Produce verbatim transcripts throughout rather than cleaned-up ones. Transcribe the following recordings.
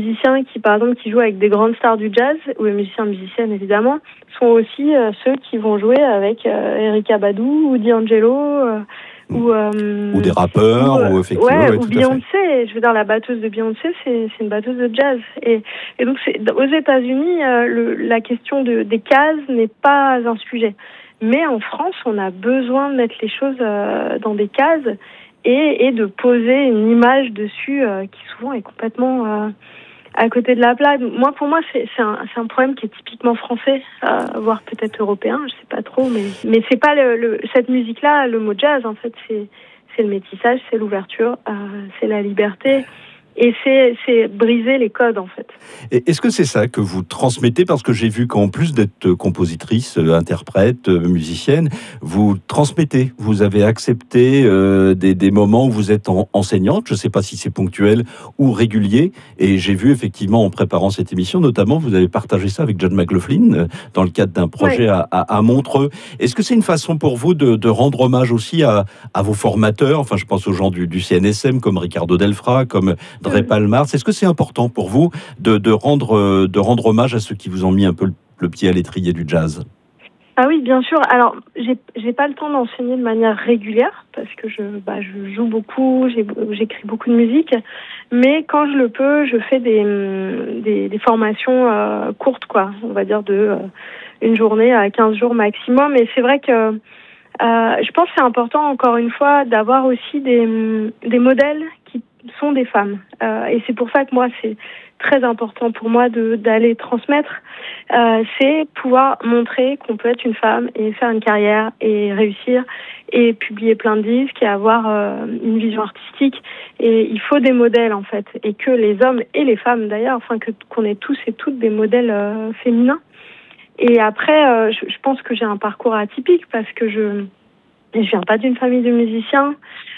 musiciens qui, par exemple, qui jouent avec des grandes stars du jazz, ou les musiciens musiciennes évidemment, sont aussi euh, ceux qui vont jouer avec euh, Erykah Badu ou D'Angelo euh, ou euh, ou des rappeurs ou, ou effectivement ouais, ouais, ou tout à fait. Beyoncé. Je veux dire, la batteuse de Beyoncé, c'est, c'est une batteuse de jazz. Et, et donc, c'est, aux États-Unis, euh, le, la question de, des cases n'est pas un sujet. Mais en France, on a besoin de mettre les choses euh, dans des cases et, et de poser une image dessus euh, qui souvent est complètement euh, à côté de la plaque. Moi, pour moi, c'est, c'est, un, c'est un problème qui est typiquement français, euh, voire peut-être européen, je sais pas trop. Mais, mais c'est pas le, le, cette musique-là, le mot jazz, en fait, c'est, c'est le métissage, c'est l'ouverture, euh, c'est la liberté. Et c'est, c'est briser les codes, en fait. Et est-ce que c'est ça que vous transmettez? Parce que j'ai vu qu'en plus d'être compositrice, interprète, musicienne, vous transmettez. Vous avez accepté euh, des, des moments où vous êtes en, enseignante. Je ne sais pas si c'est ponctuel ou régulier. Et j'ai vu effectivement en préparant cette émission, notamment, vous avez partagé ça avec John McLaughlin dans le cadre d'un projet Ouais. à, à, à Montreux. Est-ce que c'est une façon pour vous de, de rendre hommage aussi à, à vos formateurs? Enfin, je pense aux gens du, du C N S M, comme Ricardo Delfra, comme Dre Palmars. Est-ce que c'est important pour vous de, de, rendre, de rendre hommage à ceux qui vous ont mis un peu le, le pied à l'étrier du jazz? Ah oui, bien sûr. Alors, j'ai, j'ai pas le temps d'enseigner de manière régulière parce que je, bah, je joue beaucoup, j'ai, j'écris beaucoup de musique. Mais quand je le peux, je fais des, des, des formations euh, courtes, quoi. On va dire de euh, une journée à quinze jours maximum. Et c'est vrai que euh, je pense que c'est important, encore une fois, d'avoir aussi des, des modèles qui sont des femmes. Euh, et c'est pour ça que moi, c'est très important pour moi de, d'aller transmettre. Euh, c'est pouvoir montrer qu'on peut être une femme et faire une carrière et réussir et publier plein de disques et avoir euh, une vision artistique. Et il faut des modèles, en fait. Et que les hommes et les femmes, d'ailleurs, enfin, que, qu'on ait tous et toutes des modèles euh, féminins. Et après, euh, je, je pense que j'ai un parcours atypique parce que je je viens pas d'une famille de musiciens.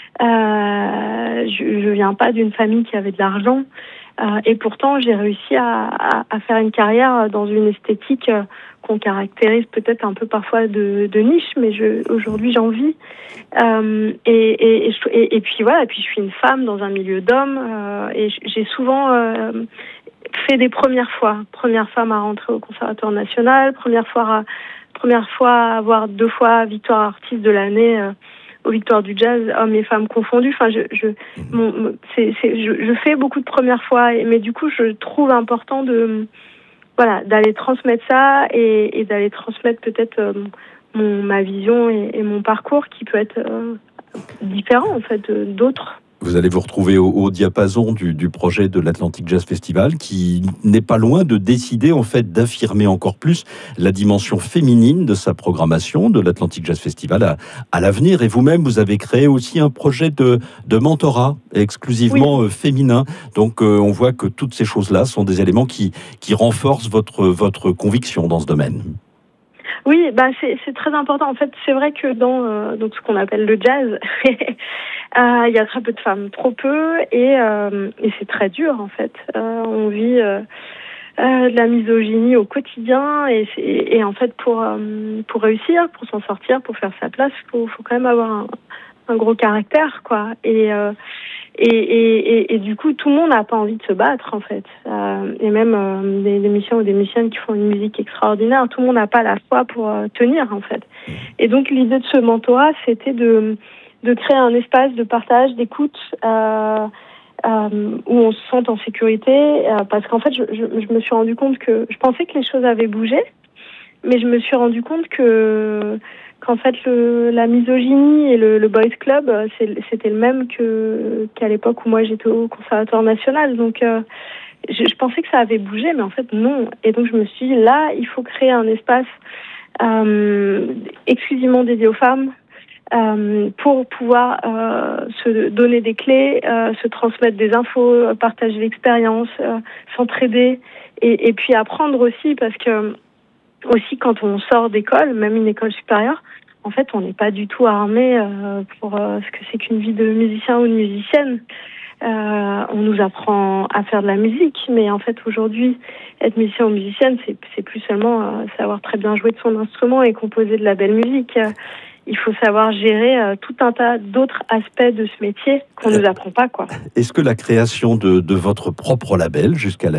Euh, je, je viens pas d'une famille qui avait de l'argent. Euh, et pourtant, j'ai réussi à, à, à faire une carrière dans une esthétique euh, qu'on caractérise peut-être un peu parfois de, de niche, mais je, aujourd'hui, j'en vis. Euh, et, et, et, et, et puis voilà, et puis je suis une femme dans un milieu d'hommes. Euh, et j'ai souvent euh, fait des premières fois. Première femme à rentrer au Conservatoire national, première fois à, première fois à avoir deux fois victoire artiste de l'année euh, aux Victoires du Jazz, hommes et femmes confondus. Enfin, je, je, mon, c'est, c'est, je, je fais beaucoup de premières fois, mais du coup, je trouve important de, voilà, d'aller transmettre ça et, et d'aller transmettre peut-être euh, mon, ma vision et, et mon parcours qui peut être euh, différent en fait de, d'autres. Vous allez vous retrouver au, au diapason du, du projet de l'Atlantic Jazz Festival, qui n'est pas loin de décider en fait d'affirmer encore plus la dimension féminine de sa programmation de l'Atlantic Jazz Festival à, à l'avenir. Et vous-même, vous avez créé aussi un projet de, de mentorat exclusivement Oui. euh, féminin. Donc, euh, on voit que toutes ces choses-là sont des éléments qui, qui renforcent votre, votre conviction dans ce domaine. Oui, bah c'est, c'est très important. En fait, c'est vrai que dans euh, donc ce qu'on appelle le jazz, euh, il y a très peu de femmes, trop peu, et, euh, et c'est très dur en fait. Euh, on vit euh, euh, de la misogynie au quotidien, et, c'est, et en fait pour euh, pour réussir, pour s'en sortir, pour faire sa place, faut faut quand même avoir un, un gros caractère, quoi. Et euh, Et, et, et, et du coup, tout le monde n'a pas envie de se battre, en fait. Euh, et même euh, des, des musiciens ou des musiciennes qui font une musique extraordinaire, tout le monde n'a pas la foi pour euh, tenir, en fait. Et donc, l'idée de ce mentorat, c'était de, de créer un espace de partage, d'écoute, euh, euh, où on se sente en sécurité. Euh, parce qu'en fait, je, je, je me suis rendu compte que je pensais que les choses avaient bougé, mais je me suis rendu compte que qu'en fait le, la misogynie et le, le boys club c'est, c'était le même que qu'à l'époque où moi j'étais au Conservatoire national. Donc euh, je, je pensais que ça avait bougé, mais en fait non. Et donc je me suis dit là il faut créer un espace euh, exclusivement dédié aux femmes euh, pour pouvoir euh, se donner des clés, euh, se transmettre des infos, partager l'expérience, euh, s'entraider et, et puis apprendre aussi parce que aussi quand on sort d'école, même une école supérieure, en fait, on n'est pas du tout armé euh, pour euh, ce que c'est qu'une vie de musicien ou de musicienne. Euh, on nous apprend à faire de la musique, mais en fait, aujourd'hui, être musicien ou musicienne, c'est, c'est plus seulement euh, savoir très bien jouer de son instrument et composer de la belle musique. Euh, il faut savoir gérer euh, tout un tas d'autres aspects de ce métier qu'on nous apprend pas, quoi. Est-ce que la création de, de votre propre label, jusqu'à la